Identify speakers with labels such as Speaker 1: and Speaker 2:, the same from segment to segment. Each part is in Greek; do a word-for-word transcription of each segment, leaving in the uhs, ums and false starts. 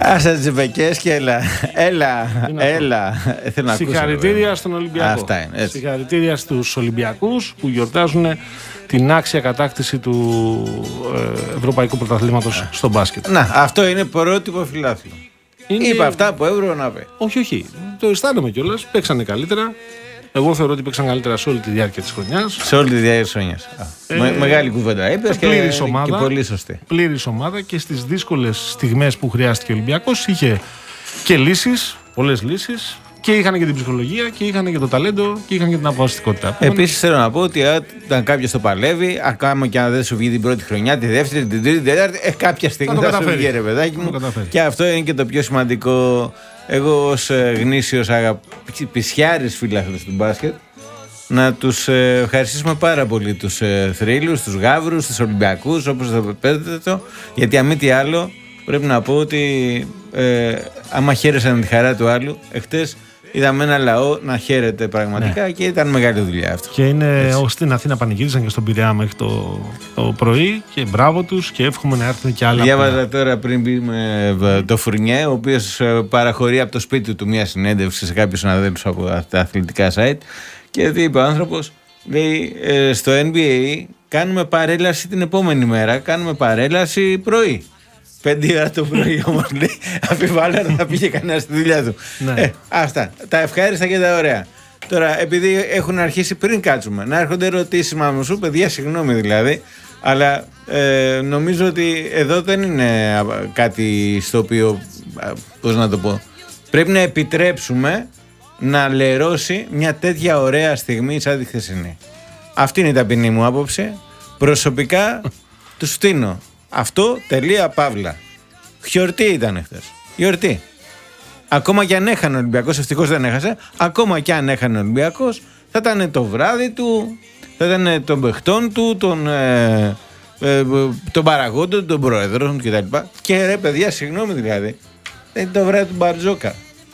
Speaker 1: Άσε τις βεκές και έλα, έλα, έλα.
Speaker 2: Συγχαρητήρια στον Ολυμπιακό.
Speaker 1: Αυτά είναι, έτσι.
Speaker 2: Συγχαρητήρια στους Ολυμπιακούς που γιορτάζουν την άξια κατάκτηση του ε, Ευρωπαϊκού Πρωταθλήματος yeah. στο μπάσκετ.
Speaker 1: Να, αυτό είναι πρότυπο φιλάθλο. Είναι... Είπα αυτά που έπρεπε να πει.
Speaker 2: Όχι, όχι. Το αισθάνομαι κιόλας. Παίξανε καλύτερα. Εγώ θεωρώ ότι παίξαν καλύτερα σε όλη τη διάρκεια της χρονιάς.
Speaker 1: Σε όλη τη διάρκεια της χρονιάς. Ε, Με, μεγάλη κουβέντα είπες και, και πολύ σωστή.
Speaker 2: Πλήρης ομάδα και στις δύσκολες στιγμές που χρειάστηκε ο Ολυμπιακός είχε και λύσεις, πολλές λύσεις. Και είχαν και την ψυχολογία και είχαν και το ταλέντο και είχαν και την αποφασιστικότητα.
Speaker 1: Επίσης θέλω να πω ότι όταν κάποιος το παλεύει, ακόμα και αν δεν σου βγει την πρώτη χρονιά, τη δεύτερη, την τρίτη, την τέταρτη, ε, κάποια στιγμή θα, θα σου βγει, ρε παιδάκι μου. Και αυτό είναι και το πιο σημαντικό. Εγώ ως ε, γνήσιος αγαπησιάρης φίλαθλος του μπάσκετ, να τους ε, ευχαριστήσουμε πάρα πολύ τους ε, θρύλους, τους γάβρους, τους Ολυμπιακούς, όπως το παίζετε το, γιατί αν μη τι άλλο πρέπει να πω ότι ε, άμα χαίρεσαν τη χαρά του άλλου, εχθές είδαμε ένα λαό να χαίρεται πραγματικά ναι. και ήταν μεγάλη δουλειά αυτό.
Speaker 2: Και είναι όσοι στην Αθήνα πανηγύρισαν και στον Πειραιά μέχρι το, το πρωί και μπράβο τους και εύχομαι να έρθουν και άλλα.
Speaker 1: Διάβαζα τώρα πριν με το Φουρνιέ, ο οποίος παραχωρεί από το σπίτι του μια συνέντευξη σε κάποιους συναδέλφους από τα αθλητικά site και είπε ο άνθρωπος, λέει στο N B A κάνουμε παρέλαση την επόμενη μέρα, κάνουμε παρέλαση πρωί. Πέντε ώρα το πρωί όμως λέει, αφιβάλλω να θα πήγε κανένα στη δουλειά του. Ναι. Ε, αυτά, τα ευχάριστα και τα ωραία. Τώρα, επειδή έχουν αρχίσει πριν κάτσουμε, να έρχονται ερωτήσεις μα σου, παιδιά, συγγνώμη δηλαδή, αλλά ε, νομίζω ότι εδώ δεν είναι κάτι στο οποίο, πώς να το πω, πρέπει να επιτρέψουμε να λερώσει μια τέτοια ωραία στιγμή σαν τη χθεσινή. Αυτή είναι η ταπεινή μου άποψη. Προσωπικά του στείνω. Αυτό τελεία παύλα. Γιορτή ήταν χθες. Γιορτή. Ακόμα και αν έχανε ο Ολυμπιακός, ευτυχώς δεν έχασε, ακόμα και αν έχανε ο Ολυμπιακός, θα ήταν το βράδυ του, θα ήταν των παιχτών του, των, ε, ε, των παραγόντων, των προέδρων κτλ. Και ρε παιδιά, συγγνώμη δηλαδή, είναι το βράδυ του Μπαρτζόκα.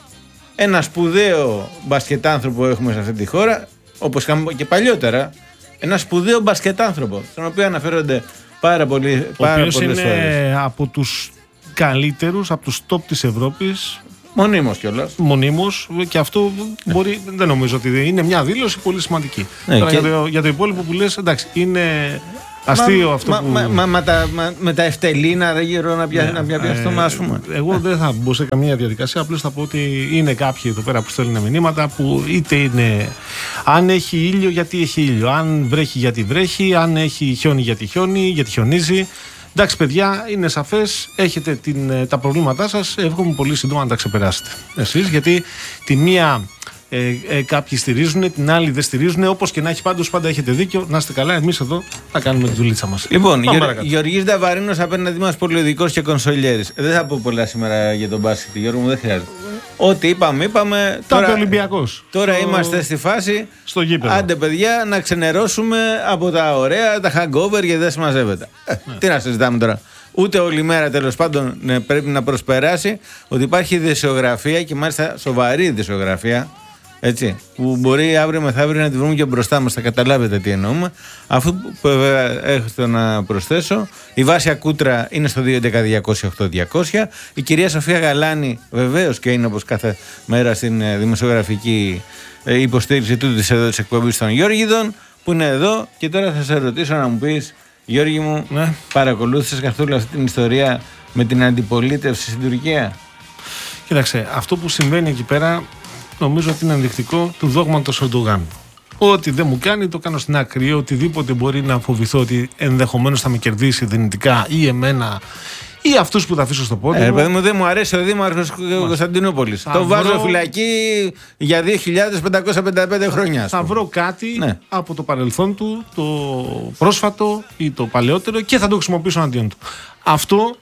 Speaker 1: Ένα σπουδαίο μπασκετάνθρωπο έχουμε σε αυτή τη χώρα, όπως είχαμε και παλιότερα. Ένα σπουδαίο μπασκετάνθρωπο, στον οποίο αναφέρονται πάρα πολύ, πάρα πολλές φορές. Ο οποίος είναι
Speaker 2: από τους καλύτερους, από τους top της Ευρώπης.
Speaker 1: Μονίμως κιόλας.
Speaker 2: Μονίμως και αυτό ναι. μπορεί, δεν νομίζω ότι είναι μια δήλωση πολύ σημαντική. Ναι, Τώρα, και... για, το, για το υπόλοιπο που λες, εντάξει, είναι αστείο μα, αυτό
Speaker 1: μα,
Speaker 2: που...
Speaker 1: Μα, μα, μα, τα, μα με τα ευτελίνα δεν γύρω να πιάσει ναι, αυτό, ας πούμε.
Speaker 2: Εγώ δεν θα μπω σε καμία διαδικασία, απλώς θα πω ότι είναι κάποιοι εδώ πέρα που στέλνουν μηνύματα που είτε είναι αν έχει ήλιο γιατί έχει ήλιο, αν βρέχει γιατί βρέχει, αν έχει χιόνι γιατί χιόνι, γιατί χιονίζει. Εντάξει, παιδιά, είναι σαφές, έχετε την, τα προβλήματά σας. Εύχομαι πολύ σύντομα να τα ξεπεράσετε εσείς, γιατί τη μία ε, ε, κάποιοι στηρίζουν, την άλλη δεν στηρίζουν. Όπως και να έχει, πάντως πάντα έχετε δίκιο. Να είστε καλά, εμείς εδώ θα κάνουμε τη δουλίτσα μας.
Speaker 1: Λοιπόν, Γεωργής Νταβαρίνος απέναντι μας, πολυοδικός και κονσολιέρης. Δεν θα πω πολλά σήμερα για τον μπάσκετ, Γιώργο μου, δεν χρειάζεται. Ό,τι είπαμε, είπαμε.
Speaker 2: Τώρα, Ολυμπιακός.
Speaker 1: Τώρα στο... είμαστε στη φάση.
Speaker 2: Στο γήπεδο.
Speaker 1: Άντε, παιδιά, να ξενερώσουμε από τα ωραία, τα hangover, γιατί δεν συμμαζεύεται. Ε, ναι. Τι να συζητάμε τώρα. Ούτε όλη μέρα τέλος πάντων ναι, πρέπει να προσπεράσει ότι υπάρχει ειδησιογραφία και μάλιστα σοβαρή ειδησιογραφία. Έτσι, που μπορεί αύριο μεθαύριο να τη βρούμε και μπροστά μας, θα καταλάβετε τι εννοούμε. Αφού που βέβαια έχω να προσθέσω, η Βάσια Κούτρα είναι στο δύο έντεκα διακόσια οκτώ διακόσια. Η κυρία Σοφία Γαλάνη βεβαίως και είναι όπως κάθε μέρα στην δημοσιογραφική υποστήριξη του της εδώ της εκπομπής των Γιώργιδων, που είναι εδώ. Και τώρα θα σε ρωτήσω να μου πεις, Γιώργη μου, ναι. παρακολούθησες καθόλου αυτή την ιστορία με την αντιπολίτευση στην Τουρκία?
Speaker 2: Κοίταξε, αυτό που συμβαίνει εκεί πέρα νομίζω ότι είναι ενδεικτικό του δόγματος Ερντογάν. Ό,τι δεν μου κάνει το κάνω στην άκρη. Οτιδήποτε μπορεί να φοβηθώ ότι ενδεχομένως θα με κερδίσει δυνητικά ή εμένα ή αυτούς που θα αφήσω στο πόδι.
Speaker 1: Ε, παιδί μου, δεν μου αρέσει ο Δήμαρχος Κωνσταντινούπολης. Το βρω... βάζω φυλακή για δύο χιλιάδες πεντακόσια πενήντα πέντε χρόνια.
Speaker 2: Θα βρω κάτι ναι. από το παρελθόν του, το πρόσφατο ή το παλαιότερο και θα το χρησιμοποιήσω αντίον του. Αυτό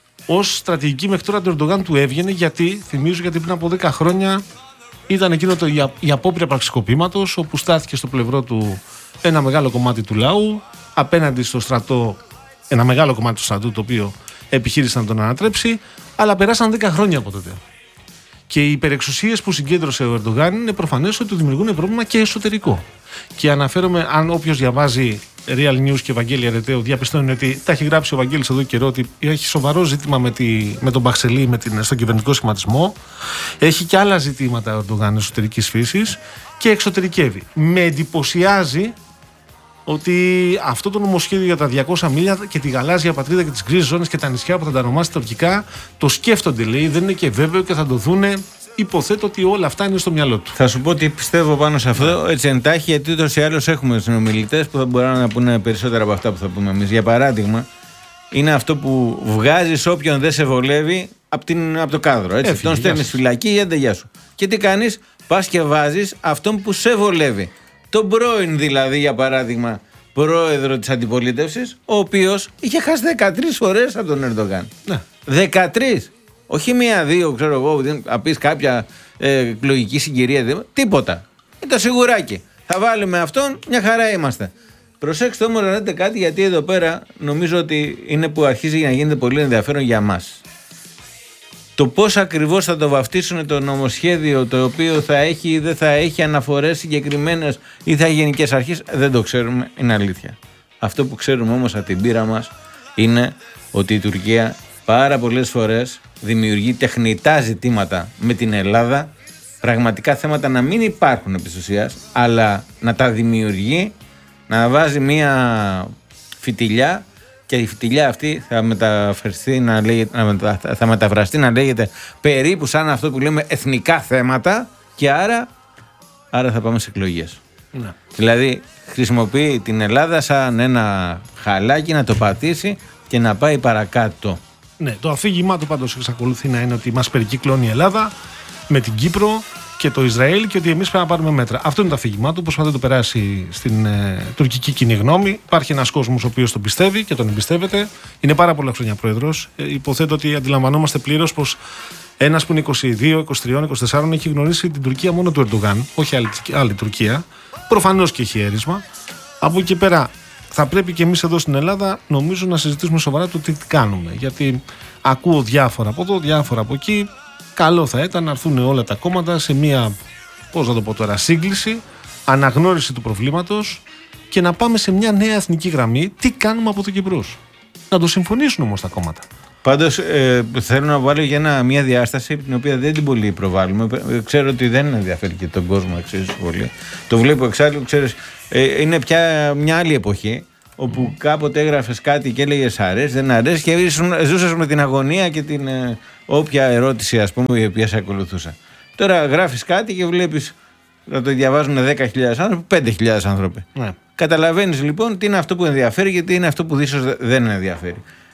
Speaker 2: ως στρατηγική μέχρι τώρα του Ερντογάν του έβγαινε, γιατί θυμίζω γιατί πριν από δέκα χρόνια. Ήταν εκείνο το, η, η απόπειρα πραξικοπήματος, όπου στάθηκε στο πλευρό του ένα μεγάλο κομμάτι του λαού, απέναντι στο στρατό, ένα μεγάλο κομμάτι του στρατού, το οποίο επιχείρησε να τον ανατρέψει, αλλά περάσαν δέκα χρόνια από τότε. Και οι υπερεξουσίες που συγκέντρωσε ο Ερντογάν είναι προφανές ότι του δημιουργούν πρόβλημα και εσωτερικό. Και αναφέρομαι, αν όποιος διαβάζει Real News και Βαγγέλη Αρετέου διαπιστώνουν ότι τα έχει γράψει ο Βαγγέλης εδώ καιρό ότι έχει σοβαρό ζήτημα με, τη, με τον Μπαξελή με την, στον κυβερνητικό σχηματισμό. Έχει και άλλα ζητήματα ο Ερντογάν εσωτερικής φύσης και εξωτερικεύει. Με εντυπωσιάζει ότι αυτό το νομοσχέδιο για τα διακόσια μίλια και τη γαλάζια πατρίδα και τις γκρίζες ζώνες και τα νησιά που θα τα ονομάσει τουρκικά το σκέφτονται, λέει, δεν είναι και βέβαιο και θα το δούνε. Υποθέτω ότι όλα αυτά είναι στο μυαλό του.
Speaker 1: Θα σου πω ότι πιστεύω πάνω σε αυτό έτσι εντάχει, γιατί ούτως ή άλλως έχουμε συνομιλητές που θα μπορούν να πούνε περισσότερα από αυτά που θα πούμε εμείς. Για παράδειγμα, είναι αυτό που βγάζεις όποιον δεν σε βολεύει από, την, από το κάδρο. Έτσι. Έφυγε, τον στέλνεις φυλακή ή αντεγιά σου. Και τι κάνεις, πας και βάζεις αυτόν που σε βολεύει. Τον πρώην δηλαδή, για παράδειγμα, πρόεδρο της αντιπολίτευσης, ο οποίος είχε χάσει δεκατρείς φορές από τον Ερντογάν. Ναι. δεκατρείς. Όχι μία-δύο, ξέρω εγώ, να πει κάποια ε, εκλογική συγκυρία, τίποτα. Είναι το σιγουράκι. Θα βάλουμε αυτόν, μια χαρά είμαστε. Προσέξτε όμως να δείτε κάτι, γιατί εδώ πέρα νομίζω ότι είναι που αρχίζει να γίνεται πολύ ενδιαφέρον για μας. Το πώς ακριβώς θα το βαφτίσουν το νομοσχέδιο, το οποίο θα έχει ή δεν θα έχει αναφορές συγκεκριμένες ή θα έχει γενικές αρχές, δεν το ξέρουμε, είναι αλήθεια. Αυτό που ξέρουμε όμως από την πείρα μας είναι ότι η Τουρκία πάρα πολλές φορές δημιουργεί τεχνητά ζητήματα με την Ελλάδα, πραγματικά θέματα να μην υπάρχουν επί της ουσίας, αλλά να τα δημιουργεί, να βάζει μία φιτιλιά και η φιτιλιά αυτή θα μεταφραστεί να λέγεται, θα μεταφραστεί να λέγεται περίπου σαν αυτό που λέμε εθνικά θέματα και άρα, άρα θα πάμε σε εκλογές. Ναι. Δηλαδή χρησιμοποιεί την Ελλάδα σαν ένα χαλάκι να το πατήσει και να πάει παρακάτω.
Speaker 2: Ναι, το αφήγημά του πάντως εξακολουθεί να είναι ότι μας περικυκλώνει η Ελλάδα με την Κύπρο και το Ισραήλ και ότι εμείς πρέπει να πάρουμε μέτρα. Αυτό είναι το αφήγημά του, προσπαθεί να το περάσει στην ε, τουρκική κοινή γνώμη. Υπάρχει ένας κόσμος ο οποίος τον πιστεύει και τον εμπιστεύεται. Είναι πάρα πολλά χρόνια πρόεδρος. Ε, υποθέτω ότι αντιλαμβανόμαστε πλήρως πως ένας που είναι είκοσι δύο, είκοσι τρία, είκοσι τέσσερα έχει γνωρίσει την Τουρκία μόνο του Ερντογάν, όχι άλλη, άλλη Τουρκία. Προφανώς και έχει έρισμα. Από εκεί πέρα. Θα πρέπει και εμείς εδώ στην Ελλάδα, νομίζω, να συζητήσουμε σοβαρά το τι κάνουμε. Γιατί ακούω διάφορα από εδώ, διάφορα από εκεί. Καλό θα ήταν να έρθουν όλα τα κόμματα σε μια, πώς να το πω τώρα, σύγκληση, αναγνώριση του προβλήματος και να πάμε σε μια νέα εθνική γραμμή. Τι κάνουμε από εδώ και μπρος. Να το συμφωνήσουν όμως τα κόμματα.
Speaker 1: Πάντως ε, θέλω να βάλω για ένα, μια διάσταση την οποία δεν την πολύ προβάλλουμε. Ξέρω ότι δεν ενδιαφέρει και τον κόσμο εξίσου πολύ. Το βλέπω εξάλλου, ξέρεις, ε, είναι πια μια άλλη εποχή όπου κάποτε έγραφες κάτι και έλεγες αρέσει, δεν αρέσει και ζούσες με την αγωνία και την ε, όποια ερώτηση, ας πούμε, η οποία σε ακολουθούσε. Τώρα γράφεις κάτι και βλέπεις να το διαβάζουν δέκα χιλιάδες άνθρωποι, πέντε χιλιάδες άνθρωποι. Ναι. Καταλαβαίνεις λοιπόν τι είναι αυτό που ενδιαφέρει και τι είναι αυτό που ίσως δεν ενδιαφέρει.